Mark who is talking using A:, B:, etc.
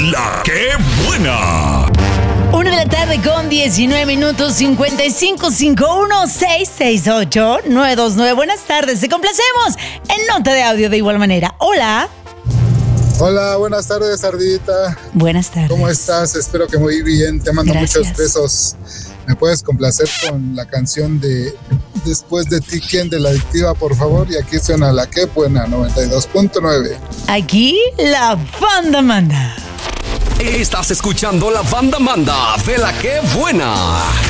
A: La que buena.
B: 1:00 con 19 minutos, 5551-668-929. Buenas tardes, te complacemos en nota de audio de igual manera. Hola.
C: Hola, buenas tardes, Ardillita.
B: Buenas tardes.
C: ¿Cómo estás? Espero que muy bien. Te mando
B: Gracias.
C: muchos besos. ¿Me puedes complacer con la canción de Después de ti, quién de La Adictiva, por favor? Y aquí suena La que buena, 92.9.
B: Aquí la banda manda.
A: Estás escuchando La Banda Manda de La que buena.